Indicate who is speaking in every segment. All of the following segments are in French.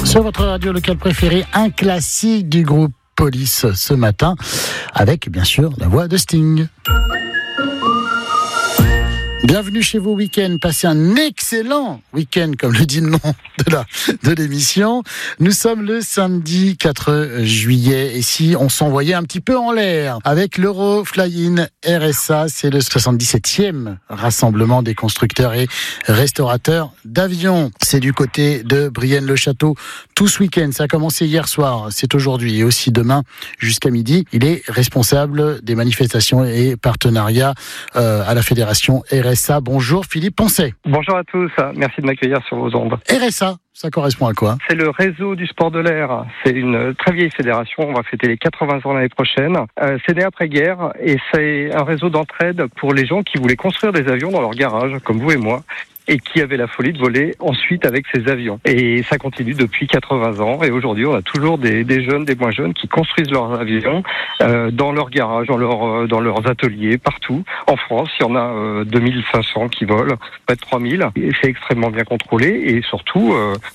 Speaker 1: Sur votre radio locale préférée, un classique du groupe Police ce matin, avec bien sûr la voix de Sting. Bienvenue chez vous week-end, passez un excellent week-end, comme le dit le nom de l'émission. Nous sommes le samedi 4 juillet, et si on s'envoyait un petit peu en l'air avec l'Eurofly-In RSA, c'est le 77e rassemblement des constructeurs et restaurateurs d'avions. C'est du côté de Brienne-le-Château tout ce week-end. Ça a commencé hier soir, c'est aujourd'hui et aussi demain jusqu'à midi. Il est responsable des manifestations et partenariats à la fédération RSA. Bonjour Philippe Poncet.
Speaker 2: Bonjour à tous, merci de m'accueillir sur vos ondes.
Speaker 1: RSA, ça correspond à quoi ?
Speaker 2: C'est le réseau du sport de l'air. C'est une très vieille fédération, on va fêter les 80 ans l'année prochaine. C'est né après-guerre et c'est un réseau d'entraide pour les gens qui voulaient construire des avions dans leur garage, comme vous et moi, et qui avaient la folie de voler ensuite avec ces avions. Et ça continue depuis 80 ans. Et aujourd'hui, on a toujours des jeunes, des moins jeunes qui construisent leurs avions dans leur garage, dans leurs ateliers, partout. En France, il y en a 2500 qui volent, près de 3000. Et c'est extrêmement bien contrôlé et surtout,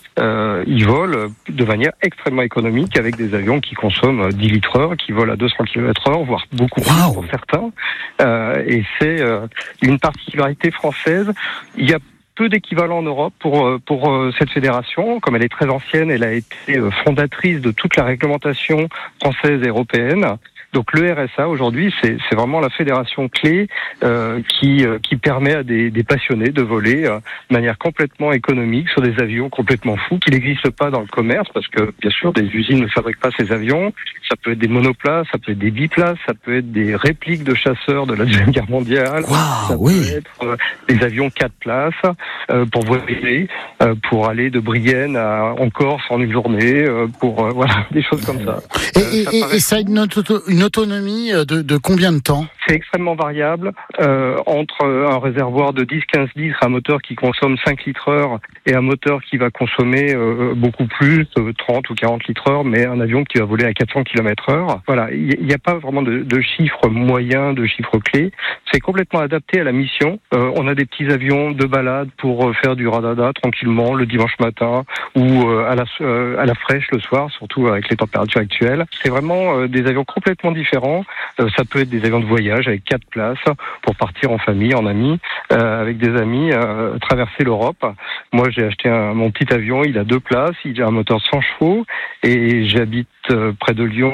Speaker 2: ils volent de manière extrêmement économique avec des avions qui consomment 10 litres heure, qui volent à 200 km/h, voire beaucoup plus pour certains. Et c'est une particularité française. Il y a peu d'équivalent en Europe pour cette fédération. Comme elle est très ancienne, elle a été fondatrice de toute la réglementation française et européenne. Donc le RSA aujourd'hui, c'est vraiment la fédération clé qui permet à des passionnés de voler de manière complètement économique sur des avions complètement fous qui n'existent pas dans le commerce parce que bien sûr des usines ne fabriquent pas ces avions. Ça peut être des monoplaces, ça peut être des biplaces, ça peut être des répliques de chasseurs de la Deuxième Guerre mondiale. Ça peut être des avions 4 places pour voler, pour aller de Brienne en Corse en une journée, pour voilà des choses comme ça.
Speaker 1: Et ça a une autonomie de combien de temps ?
Speaker 2: C'est extrêmement variable, entre un réservoir de 10-15 litres, un moteur qui consomme 5 litres heure et un moteur qui va consommer beaucoup plus, 30 ou 40 litres heure, mais un avion qui va voler à 400 km heure. Voilà, il n'y a pas vraiment de chiffres moyens, de chiffres clés. C'est complètement adapté à la mission. On a des petits avions de balade pour faire du radada tranquillement le dimanche matin ou à la fraîche le soir, surtout avec les températures actuelles. C'est vraiment des avions complètement différents. Ça peut être des avions de voyage avec 4 places pour partir en famille, en amis, avec des amis, traverser l'Europe. Moi, j'ai acheté mon petit avion, il a 2 places, il a un moteur 100 chevaux et j'habite près de Lyon.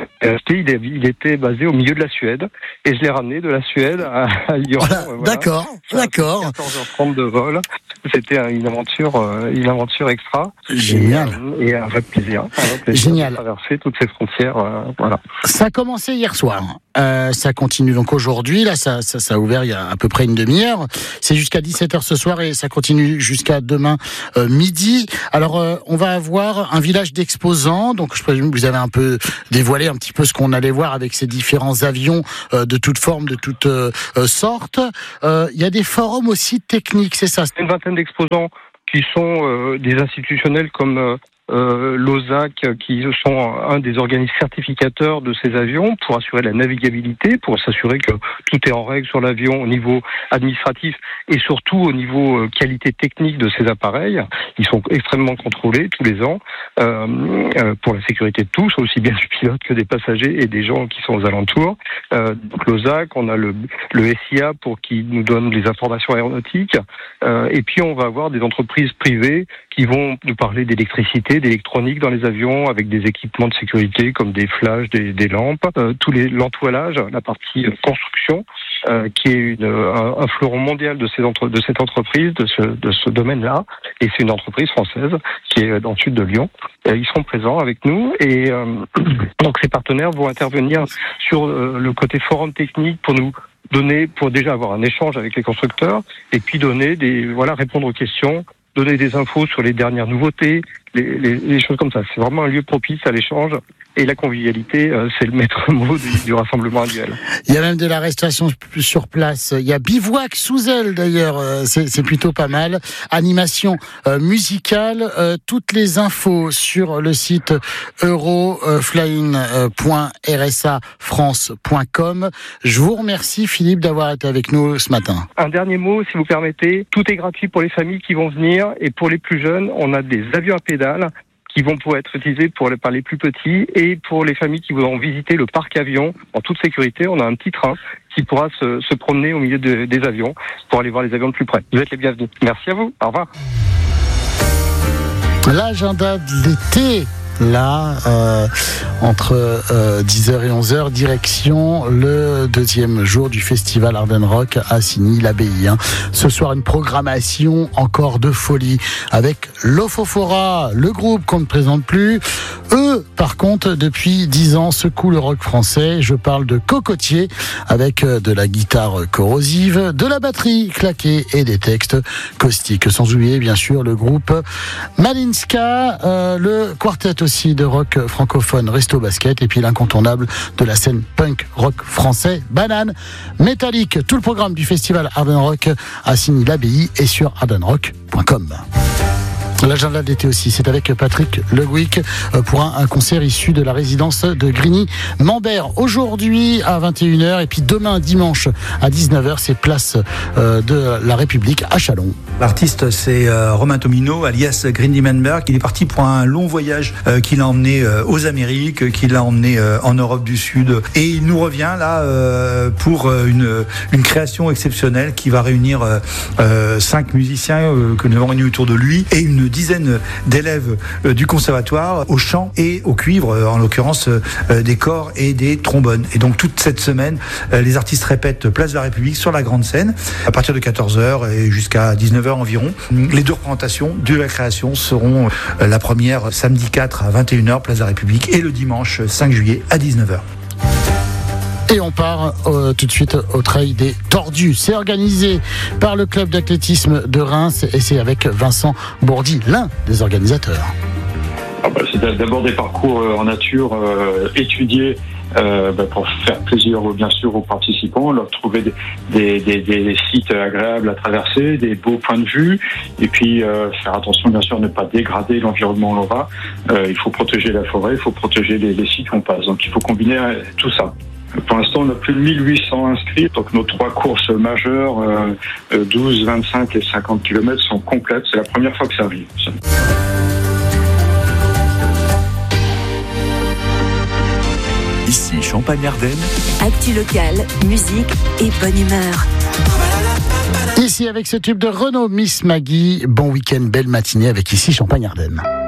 Speaker 2: Il était basé au milieu de la Suède et je l'ai ramené de la Suède à Lyon.
Speaker 1: Voilà. D'accord.
Speaker 2: 14h30 de vol. C'était une aventure extra.
Speaker 1: Génial.
Speaker 2: Et un vrai plaisir.
Speaker 1: Génial.
Speaker 2: De traverser toutes ces frontières. Voilà.
Speaker 1: Ça a commencé hier soir. Ça continue donc aujourd'hui. Là, ça a ouvert il y a à peu près une demi-heure. C'est jusqu'à 17h ce soir et ça continue jusqu'à demain midi. Alors, on va avoir un village d'exposants. Donc, je présume que vous avez un peu dévoilé un petit peu ce qu'on allait voir avec ces différents avions de toutes formes, de toutes sortes. Il y a des forums aussi techniques, c'est ça ?
Speaker 2: Une vingtaine d'exposants qui sont des institutionnels comme l'OSAC, qui sont un des organismes certificateurs de ces avions pour assurer la navigabilité, pour s'assurer que tout est en règle sur l'avion au niveau administratif et surtout au niveau qualité technique de ces appareils. Ils sont extrêmement contrôlés tous les ans pour la sécurité de tous, aussi bien du pilote que des passagers et des gens qui sont aux alentours. Donc l'OSAC, on a le SIA pour qui nous donne les informations aéronautiques et puis on va avoir des entreprises privées qui vont nous parler d'électricité, d'électronique dans les avions avec des équipements de sécurité comme des flashs, des lampes, l'entoilage, la partie construction qui est un fleuron mondial de cette entreprise, de ce domaine-là, et c'est une entreprise française qui est dans le sud de Lyon. Ils seront présents avec nous et donc ces partenaires vont intervenir sur le côté forum technique pour nous donner, pour déjà avoir un échange avec les constructeurs et puis répondre aux questions, donner des infos sur les dernières nouveautés, les choses comme ça. C'est vraiment un lieu propice à l'échange et la convivialité, c'est le maître mot du rassemblement annuel.
Speaker 1: Il y a même de la restauration sur place. Il y a bivouac sous aile d'ailleurs, c'est plutôt pas mal. Animation musicale, toutes les infos sur le site eurofly-in.rsafrance.com. Je vous remercie Philippe d'avoir été avec nous ce matin.
Speaker 2: Un dernier mot si vous permettez, tout est gratuit pour les familles qui vont venir et pour les plus jeunes, on a des avions à pédales qui vont pouvoir être utilisés par les plus petits et pour les familles qui voudront visiter le parc avion en toute sécurité. On a un petit train qui pourra se promener au milieu des avions pour aller voir les avions de plus près. Vous êtes les bienvenus. Merci à vous. Au revoir.
Speaker 1: L'agenda de l'été, là, entre 10h et 11h, direction le deuxième jour du festival Ardennes Rock à Signy-l'Abbaye. Ce soir, une programmation encore de folie avec l'Ofofora, le groupe qu'on ne présente plus. Eux, par contre, depuis 10 ans, secouent le rock français. Je parle de Cocotier avec de la guitare corrosive, de la batterie claquée et des textes caustiques. Sans oublier, bien sûr, le groupe Malinska, le quartet aussi de rock francophone Resto Basket et puis l'incontournable de la scène punk rock français Banane Métallique. Tout le programme du festival Ardennes Rock à Signy-l'Abbaye est sur ardennesrock.com. L'agenda de l'été aussi, c'est avec Patrick Le Gouic pour un concert issu de la résidence de Grigny-Mambert. Aujourd'hui à 21h et puis demain dimanche à 19h, c'est place de la République à Châlons.
Speaker 3: L'artiste, c'est Romain Tomino, alias Grigny-Mambert. Il est parti pour un long voyage qui l'a emmené aux Amériques, qui l'a emmené en Europe du Sud. Et il nous revient là pour une création exceptionnelle qui va réunir 5 musiciens que nous avons réunis autour de lui et une dizaine d'élèves du conservatoire au chant et au cuivre, en l'occurrence des corps et des trombones. Et donc toute cette semaine, les artistes répètent Place de la République sur la grande scène à partir de 14h et jusqu'à 19h environ. Les 2 représentations de la création seront la première samedi 4 à 21h Place de la République et le dimanche 5 juillet à 19h.
Speaker 1: Et on part tout de suite au trail des Tordus. C'est organisé par le club d'athlétisme de Reims et c'est avec Vincent Bourdi, l'un des organisateurs.
Speaker 4: C'est d'abord des parcours en nature étudiés pour faire plaisir bien sûr aux participants, leur trouver des sites agréables à traverser, des beaux points de vue et puis faire attention bien sûr à ne pas dégrader l'environnement où l'on va. Il faut protéger la forêt, il faut protéger les sites où on passe. Donc il faut combiner tout ça. Pour l'instant, on a plus de 1800 inscrits. Donc nos 3 courses majeures, 12, 25 et 50 km sont complètes. C'est la première fois que ça arrive.
Speaker 5: Ici Champagne-Ardenne.
Speaker 6: Actu locale, musique et bonne humeur.
Speaker 1: Ici avec ce tube de Renaud Miss Maggie. Bon week-end, belle matinée avec Ici Champagne-Ardenne.